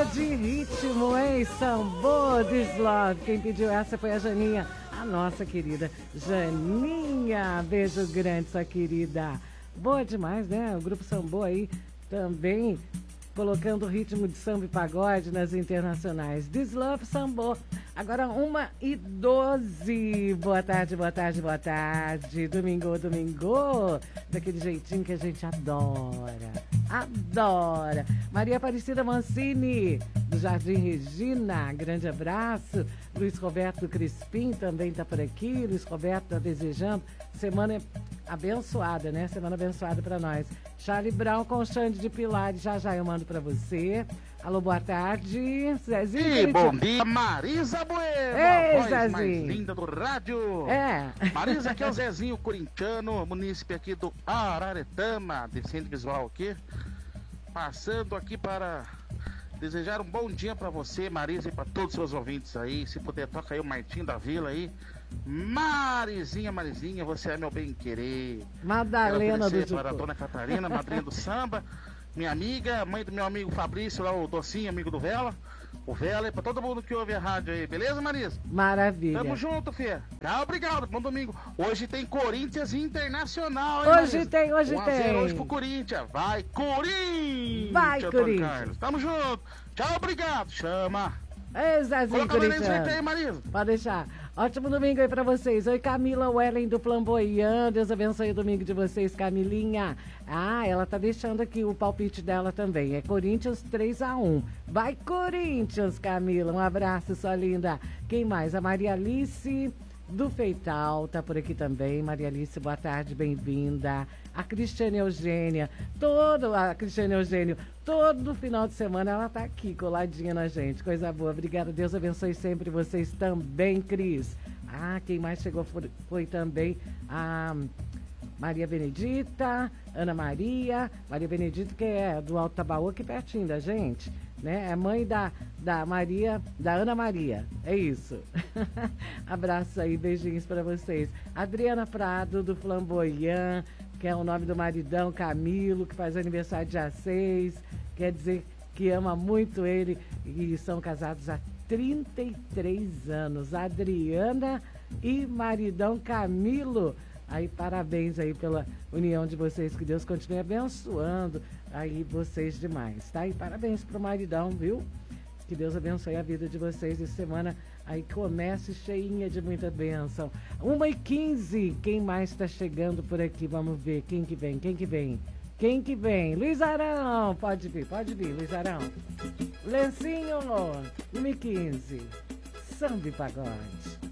cheia de ritmo, hein? Sambô, This Love. Quem pediu essa foi a Janinha, a nossa querida Janinha. Beijo grande, sua querida. Boa demais, né? O grupo Sambô aí também colocando o ritmo de samba e pagode nas internacionais. This Love, Sambô. Agora 1h12. Boa tarde, boa tarde, boa tarde. Domingo, domingo. Daquele jeitinho que a gente adora. Adora. Maria Aparecida Mancini, do Jardim Regina. Grande abraço. Luiz Roberto Crispim também tá por aqui. Luiz Roberto tá desejando semana abençoada, né? Semana abençoada para nós. Charlie Brown com Xande de Pilares. Já eu mando para você. Alô, boa tarde. Zezinho. E bom dia, Marisa Bueno. Ei, a voz Zezinho. mais linda do rádio. É. Marisa, aqui é o Zezinho corintiano, munícipe aqui do Araretama, deficiente visual aqui. Passando aqui para desejar um bom dia para você, Marisa, e para todos os seus ouvintes aí. Se puder, toca aí o Martim da Vila aí. Marizinha, você é meu bem-querer. Madalena do para a dona Catarina, madrinha do samba. Minha amiga, mãe do meu amigo Fabrício, lá o Docinho, amigo do Vela. O Vela e pra todo mundo que ouve a rádio aí, beleza, Marisa? Maravilha. Tamo junto, Fê. Tchau, obrigado. Bom domingo. Hoje tem Corinthians Internacional, hein, Hoje Marisa? tem. 1-0 hoje pro Corinthians. Vai, Corinthians! Vai, Corinthians. Carlos. Tamo junto. Tchau, obrigado. Chama. Ei, Zezinho Coloca o Belém Corintiano. aí, Marisa. Pode deixar. Ótimo domingo aí pra vocês. Oi, Camila Wellen do Flamboyant. Deus abençoe o domingo de vocês, Camilinha. Ah, ela tá deixando aqui o palpite dela também. É Corinthians 3-1. Vai, Corinthians, Camila. Um abraço, sua linda. Quem mais? A Maria Alice do Feital tá por aqui também. Maria Alice, boa tarde, bem-vinda. A Cristiane Eugênia, todo final de semana ela tá aqui, coladinha na gente, coisa boa. Obrigada, Deus abençoe sempre vocês também, Cris. Ah, quem mais chegou foi também a Maria Benedita, Ana Maria Benedita, que é do Alto Tabaú, aqui pertinho da gente, né? É mãe da Ana Maria, é isso. Abraço aí, beijinhos pra vocês. Adriana Prado, do Flamboyant, que é o nome do maridão Camilo, que faz aniversário dia 6, quer dizer que ama muito ele, e são casados há 33 anos. Adriana e maridão Camilo. Aí, parabéns aí pela união de vocês, que Deus continue abençoando aí vocês demais, tá? E parabéns pro maridão, viu? Que Deus abençoe a vida de vocês essa semana. Aí comece cheinha de muita bênção. 1h15, quem mais está chegando por aqui? Vamos ver, quem que vem? Luiz Arão, pode vir, Luiz Arão. Lencinho, 1h15, samba e pagode.